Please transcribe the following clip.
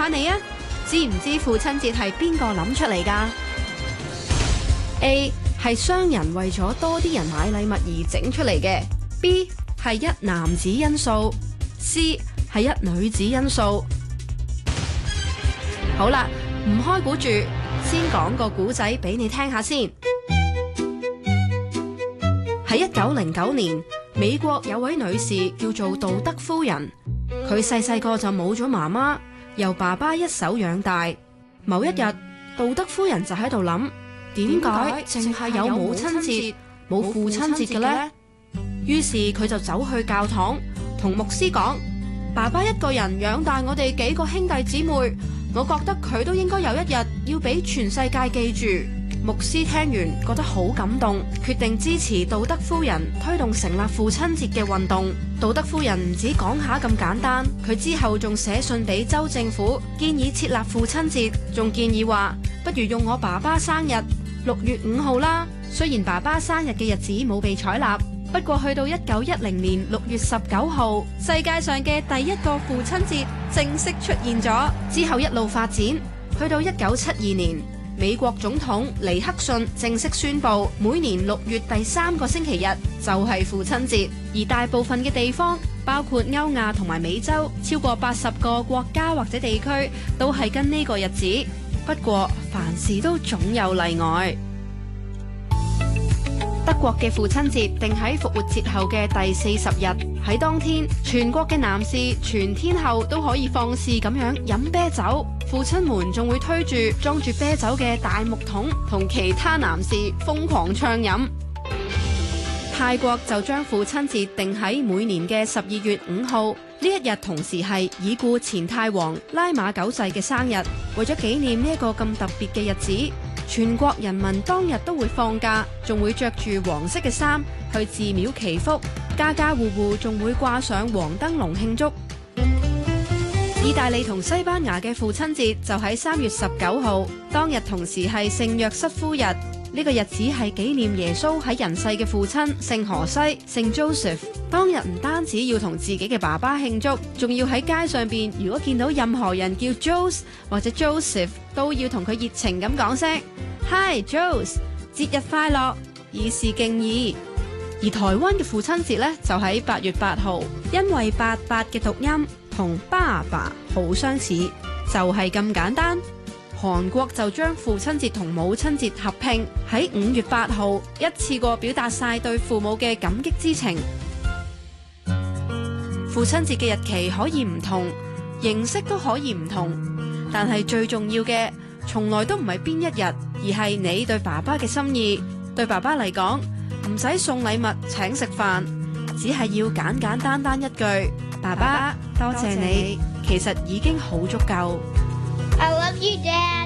你啊，知唔知父親節係邊個諗出嚟㗎？A 係商人為咗多啲人買禮物而整出嚟嘅。B 係一男子因素。C 係一女子因素。好啦，唔開估住，先講個古仔俾你聽下先。喺1909年，美國有位女士叫做道德夫人，佢細細個就冇咗媽媽，由爸爸一手養大。某一日，道德夫人就喺度諗，點解淨係有母親節冇父親節嘅呢？於是佢就走去教堂，同牧師講：爸爸一個人養大我哋幾個兄弟姊妹，我覺得佢都應該有一日要俾全世界記住。牧師聽完覺得好感動，決定支持道德夫人推動成立父親節嘅運動。道德夫人唔止講下咁簡單，佢之後仲寫信俾州政府，建議設立父親節，仲建議話不如用我爸爸生日6月5號啦。雖然爸爸生日嘅日子冇被採納，不過去到1910年6月19號，世界上嘅第一個父親節正式出現咗。之後一路發展，去到1972年，美國總統尼克遜正式宣布，每年6月第3個星期日就係父親節。而大部分嘅地方，包括歐亞同埋美洲，超過80個國家或者地區，都係跟呢個日子。不過凡事都總有例外。德國嘅父親節定喺復活節後嘅第40日，喺當天，全國嘅男士全天候都可以放肆咁樣飲啤酒，父親們仲會推住裝住啤酒嘅大木桶，同其他男士瘋狂暢飲。泰國就將父親節定喺每年嘅12月5號，呢一日同時係已故前泰王拉瑪九世嘅生日。為咗紀念呢一個咁特別嘅日子，全國人民當日都會放假，仲會着住黃色嘅衫去寺廟祈福，家家戶戶仲會掛上黃燈籠慶祝。意大利同西班牙嘅父親節就喺3月19號，當日同時係聖約瑟夫日。呢個日子係紀念耶穌喺人世嘅父親聖荷西聖 Joseph。當日唔單止要同自己嘅爸爸慶祝，仲要喺街上邊，如果見到任何人叫 Jose 或者 Joseph， 都要同佢熱情咁講聲 Hi Jose， 節日快樂，以示敬意。而台灣嘅父親節呢，就喺8月8號，因為88嘅讀音同爸爸好相似，就係咁簡單。韓國就將父親節同母親節合併，喺5月8號一次過表達晒對父母嘅感激之情。父親節嘅日期可以唔同，形式都可以唔同，但係最重要嘅從來都唔係邊一日，而係你對爸爸嘅心意。對爸爸嚟講，唔使送禮物請食飯，只係要簡簡單單一句爸爸多謝你，其實已經好足夠。 I love you, Dad.